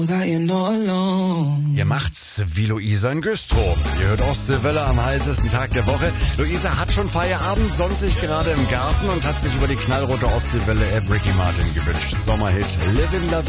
Ihr macht's wie Luisa in Güstrow. Ihr hört Ostseewelle am heißesten Tag der Woche. Luisa hat schon Feierabend, sonnt sich gerade im Garten und hat sich über die knallrote Ostseewelle Ricky Martin gewünscht. Sommerhit Live in Love.